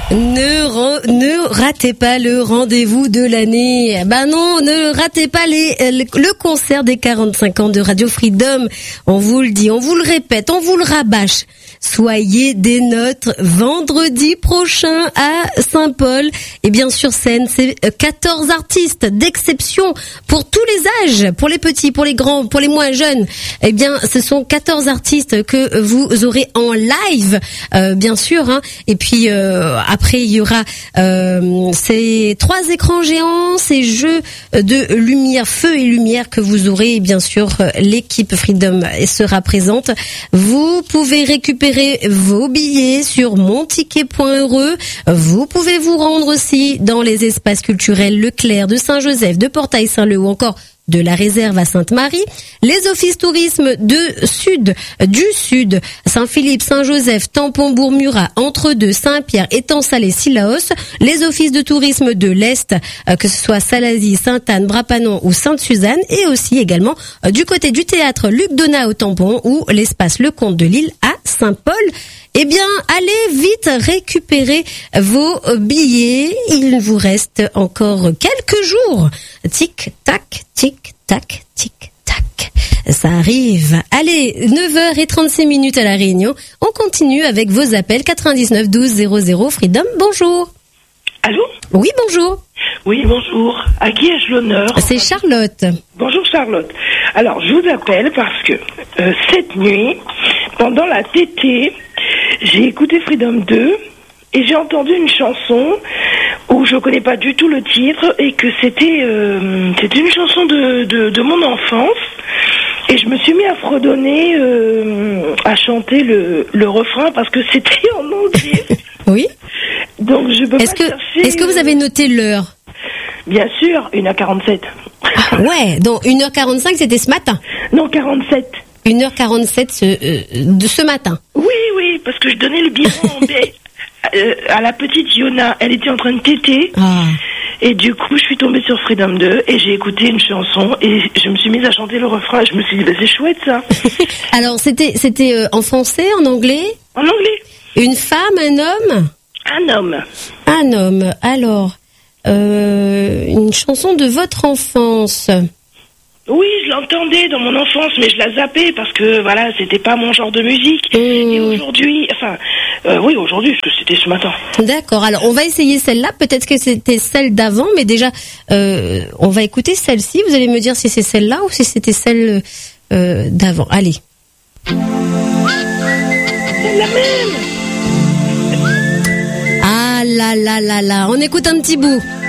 Ne ratez pas le rendez-vous de l'année. Ben non, ne ratez pas le concert des 45 ans de Radio Freedom. On vous le dit, on vous le répète, on vous le rabâche. Soyez des nôtres vendredi prochain à Saint-Paul. Et bien sur scène, c'est 14 artistes d'exception pour tous les âges, pour les petits, pour les grands, pour les moins jeunes. Eh bien, ce sont 14 artistes que vous aurez en live, bien sûr. Hein. Et puis après, il y aura ces 3 écrans géants, ces jeux de lumière, feu et lumière que vous aurez. Et bien sûr, l'équipe Freedom sera présente. Vous pouvez récupérer vos billets sur monticket.heureux. Vous pouvez vous rendre aussi dans les espaces culturels Leclerc de Saint-Joseph, de Portail-Saint-Leu ou encore de la réserve à Sainte-Marie, les offices tourisme du Sud, Saint-Philippe, Saint-Joseph, Tampon, Murat, Entre-Deux, Saint-Pierre, Étang-Salé, Sillaos, les offices de tourisme de l'Est, que ce soit Salazie, Sainte-Anne, Brapanon ou Sainte-Suzanne, et aussi également du côté du théâtre Luc Donat au Tampon ou l'espace Le Comte de Lille à Saint-Paul. Eh bien, allez vite récupérer vos billets. Il vous reste encore quelques jours. Tic, tac, tic, tac, tic, tac. Ça arrive. Allez, 9h36 à La Réunion. On continue avec vos appels 99 12 00 Freedom. Bonjour. Allô ? Oui, bonjour. Oui, bonjour. À qui ai-je l'honneur ? C'est Charlotte. Bonjour Charlotte. Alors, je vous appelle parce que cette nuit, pendant la TT, j'ai écouté Freedom 2 et j'ai entendu une chanson où je connais pas du tout le titre et que c'était une chanson de mon enfance et je me suis mis à fredonner, à chanter le refrain parce que c'était en entier. Oui. Donc je peux pas chercher. Est-ce que vous avez noté l'heure ? Bien sûr, 1h47. Ouais, donc 1h45 c'était ce matin. Non, 47. 1h47 de ce matin. Oui, parce que je donnais le biberon à la petite Yona. Elle était en train de téter. Ah. Et du coup, je suis tombée sur Freedom 2 et j'ai écouté une chanson et je me suis mise à chanter le refrain. Je me suis dit, c'est chouette ça. Alors, c'était en français, en anglais ? En anglais. Une femme, un homme ? Un homme. Un homme. Alors, une chanson de votre enfance ? Oui, je l'entendais dans mon enfance, mais je la zappais parce que, voilà, c'était pas mon genre de musique. Et aujourd'hui, aujourd'hui, parce que c'était ce matin. D'accord, alors on va essayer celle-là, peut-être que c'était celle d'avant, mais déjà, on va écouter celle-ci, vous allez me dire si c'est celle-là ou si c'était celle d'avant. Allez. C'est la même. Ah là là là là, on écoute un petit bout.